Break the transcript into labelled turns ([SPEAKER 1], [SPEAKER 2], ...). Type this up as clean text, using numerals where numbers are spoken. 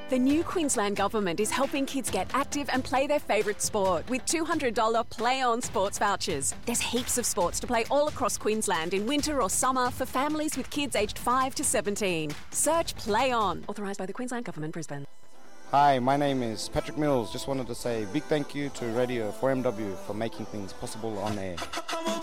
[SPEAKER 1] The new Queensland Government is helping kids get active and play their favourite sport with $200 Play On sports vouchers. There's heaps of sports to play all across Queensland in winter or summer for families with kids aged 5 to 17. Search Play On. Authorised by the Queensland Government, Brisbane.
[SPEAKER 2] Hi, my name is Patrick Mills. Just wanted to say a big thank you to Radio 4MW for making things possible on air.